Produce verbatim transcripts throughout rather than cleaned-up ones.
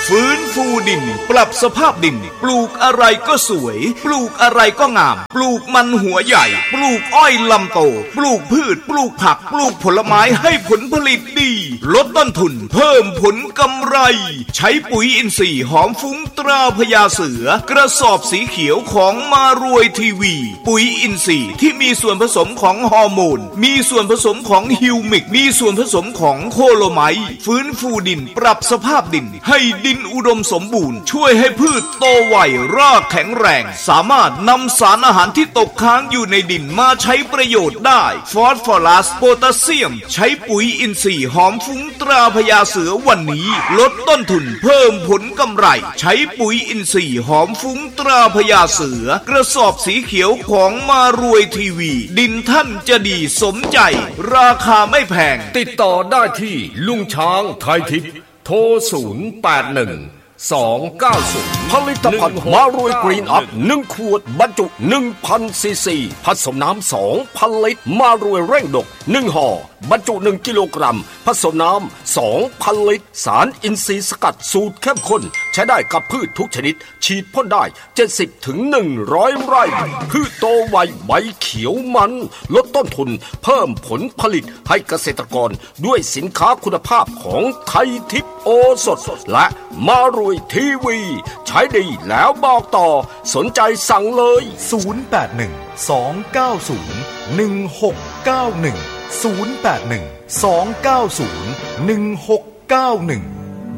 ฟื้นฟูดินปรับสภาพดินปลูกอะไรก็สวยปลูกอะไรก็งามปลูกมันหัวใหญ่ปลูกอ้อยลำโตปลูกพืชปลูกผักปลูกผลไม้ให้ผลผลิตดีลดต้นทุนเพิ่มผลกำไรใช้ปุ๋ยอินทรีย์หอมฟุ้งตราพญาเสือกระสอบสีเขียวของมารวยทีวีปุ๋ยอินทรีย์ที่มีส่วนผสมของฮอร์โมนมีส่วนผสมของฮิวมิกมีส่วนผสมของโคโลไมต์ฟื้นฟูดินปรับสภาพดินให้ดินอุดมสมบูรณ์ช่วยให้พืชโตไวรากแข็งแรงสามารถนำสารอาหารที่ตกค้างอยู่ในดินมาใช้ประโยชน์ได้ฟอสฟอรัสโพแทสเซียมใช้ปุ๋ยอินทรีย์หอมฟุ้งตราพญาเสือวันนี้ลดต้นทุนเพิ่มผลกำไรใช้ปุ๋ยอินทรีย์หอมฟุ้งตราพญาเสือกระสอบสีเขียวของมารวยทีวีดินท่านจะดีสมใจราคาไม่แพงติดต่อได้ที่ลุงช้างไทยทิพย์โทรศูนย์ แปด หนึ่ง สอง เก้า ศูนย์ผลิตภัณฑ์มารวยกรีนอัพหนึ่งขวดบรรจุ หนึ่งพัน ซีซีผสมน้ำ สองพัน ลิตรมารวยเร่งดกหนึ่งห่อบรรจุหนึ่งกิโลกรัมผสมน้ำ สองพัน ลิตรสารอินทรีย์สกัดสูตรเข้มข้นใช้ได้กับพืชทุกชนิดฉีดพ่นได้เจ็ดสิบถึงหนึ่งร้อยไร่พืชโตไวใบเขียวมันลดต้นทุนเพิ่มผลผลิตให้เกษตรกรด้วยสินค้าคุณภาพของไทยทิพย์โอสถและมารวยทีวีใช้ดีแล้วบอกต่อสนใจสั่งเลยศูนย์ แปด หนึ่ง สอง เก้า ศูนย์ หนึ่ง หก เก้า หนึ่ง ศูนย์ แปด หนึ่ง สอง เก้า ศูนย์ หนึ่ง หก เก้า หนึ่ง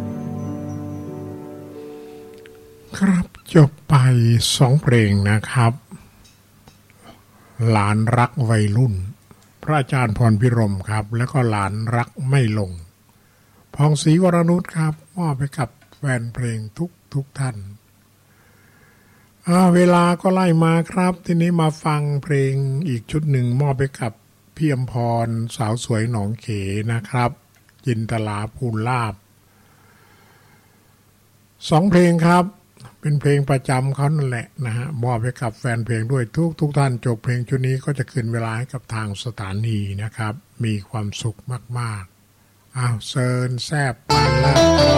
ครับจบไปสองเพลงนะครับหลานรักวัยรุ่นพระอาจารย์พรพิรมครับแล้วก็หลานรักไม่ลงพองศรีวรนุชครับมอบไปกับแฟนเพลงทุกทุกท่านเวลาก็ไล่มาครับทีนี้มาฟังเพลงอีกชุดหนึ่งมอบไปกับพี่อมพรสาวสวยหนองเขนะครับจินตลาภูลาภสองเพลงครับเป็นเพลงประจำเขานั่นแหละนะฮะมอบไปกับแฟนเพลงด้วยทุกทุกท่านจบเพลงชุดนี้ก็จะคืนเวลาให้กับทางสถานีนะครับมีความสุขมากๆอ้าวเซิร์นแซบปานแล้ว